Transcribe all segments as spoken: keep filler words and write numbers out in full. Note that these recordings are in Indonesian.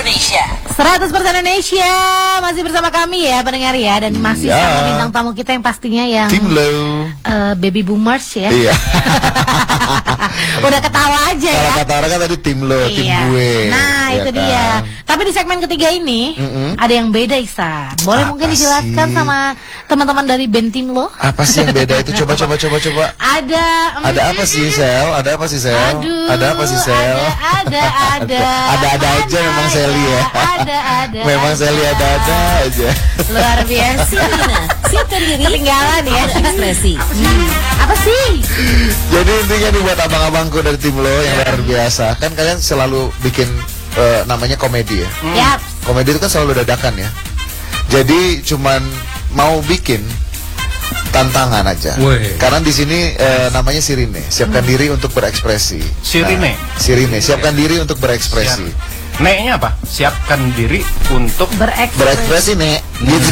Indonesia. seratus persen Indonesia. Masih bersama kami ya pendengar ya. Dan masih ya. sama bintang tamu kita yang pastinya yang Tim Lo uh, Baby Boomers ya. Iya. Udah ketawa aja ya. Kalau kata orang kan tadi tim lo, tim Iya. gue. Nah ya itu kan? dia. Tapi di segmen ketiga ini Mm-mm. ada yang beda Ihsan. Boleh Apa mungkin dijelaskan sih? sama teman-teman dari band tim lo? Apa sih yang beda itu? Coba coba coba coba. Ada mm, Ada apa sih Sel? Ada apa sih Sel? Aduh, Ada apa sih Sel? Ada, ada, ada. Ada-ada aja memang Seli ya. Ada, ada. Memang Seli ada-ada aja. Luar biasa. Siapkan diri. Ketinggalan ya. Ekspresi. Hmm, apa sih? Jadi intinya nih buat abang-abangku dari tim lo yang luar biasa. Kan kalian selalu bikin eh, namanya komedi ya. Yap. Komedi itu kan selalu dadakan ya. Jadi cuman mau bikin tantangan aja. Woi. Karena di sini eh, namanya Sirine. Siapkan diri untuk berekspresi. Sirine? Nah, Sirine. Siapkan diri untuk berekspresi. Nek-nya apa? Siapkan diri untuk Berekspresi. Berekspresi nek. Gitu.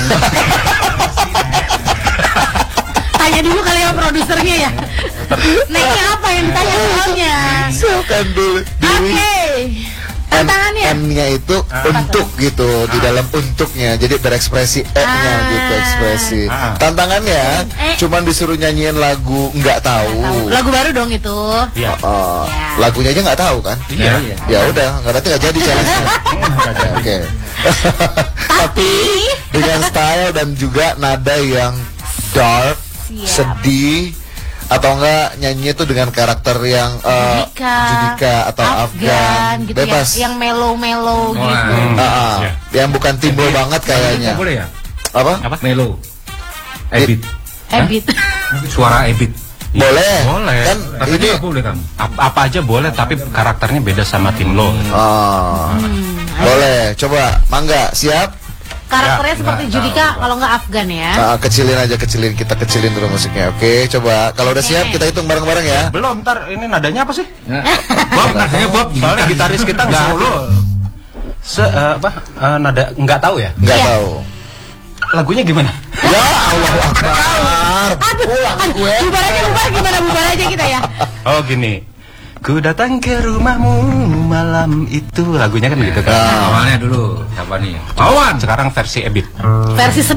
Tanya dulu kali ya produsernya ya. Nanya apa yang ditanya soalnya? Siapkan dulu Oke. diri. Tantangannya. M-nya itu untuk gitu di dalam untuknya, jadi berekspresi E-nya Ah. gitu ekspresi. Ah. Tantangannya Eh. cuman disuruh nyanyiin lagu nggak tahu. Tahu. Lagu baru dong itu. ya. Oh, Ya. lagunya aja nggak tahu kan? Iya. Ya udah, nggak nanti nggak jadi challenge. Oke. Tapi dengan style dan juga nada yang dark, Siap. sedih, atau enggak nyanyi itu dengan karakter yang eh, Judika, Judika atau Afgan, gitu bebas. ya, yang mellow-mellow gitu. Ah, ah. Ya. Yang bukan timbul banget kayaknya. Boleh ya? Apa? Apa? Melo. Ebit. Habit. Suara Ebit. Boleh. Boleh. Kan Tapi ini nggak boleh kamu. Ap- apa aja boleh, tapi karakternya beda sama tim lo. ah, boleh. Coba, Mangga, siap? Karakternya Ya, seperti nggak Judika tahu. kalau nggak Afgan ya. Ah, kecilin aja, kecilin. Kita kecilin dulu musiknya. Oke, coba. Kalau udah siap, kita hitung bareng-bareng ya. Belum, ntar ini nadanya apa sih? Bob, nadanya Bob. Soalnya gitaris kita nggak tahu. Se eh, apa? eh, nada nggak tahu ya? Nggak Iya. tahu. Lagunya gimana? Ya Allah Akbar. Aduh, aduh, bubar aja, bubar gimana bubar aja kita ya. Oh gini. Ku datang ke rumahmu malam itu, lagunya kan gitu kan. Awalnya dulu siapa nih? Pawan. Sekarang versi Ebit. Versi